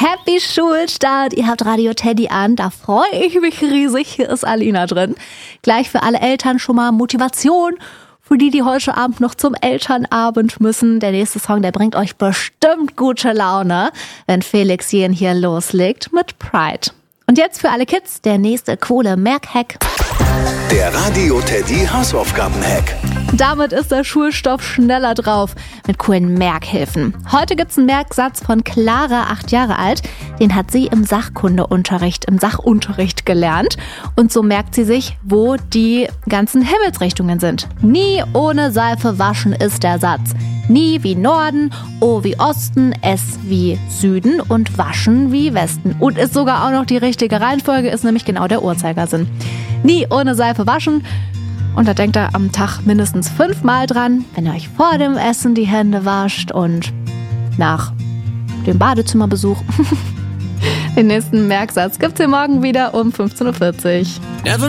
Happy Schulstart, ihr habt Radio Teddy an, da freue ich mich riesig, hier ist Alina drin. Gleich für alle Eltern schon mal Motivation, für die heute Abend noch zum Elternabend müssen. Der nächste Song, der bringt euch bestimmt gute Laune, wenn Felix Jähn hier loslegt mit Pride. Und jetzt für alle Kids der nächste coole Merk-Hack. Der Radio Teddy Hausaufgaben-Hack. Damit ist der Schulstoff schneller drauf mit coolen Merkhilfen. Heute gibt's einen Merksatz von Clara, 8 Jahre alt. Den hat sie im Sachunterricht gelernt. Und so merkt sie sich, wo die ganzen Himmelsrichtungen sind. Nie ohne Seife waschen ist der Satz. Nie wie Norden, O wie Osten, S wie Süden und waschen wie Westen. Und ist sogar auch noch die richtige Reihenfolge, ist nämlich genau der Uhrzeigersinn. Nie ohne Seife waschen. Und da denkt ihr am Tag mindestens 5-mal dran, wenn ihr euch vor dem Essen die Hände wascht und nach dem Badezimmerbesuch. Den nächsten Merksatz gibt's hier morgen wieder um 15:40 Uhr.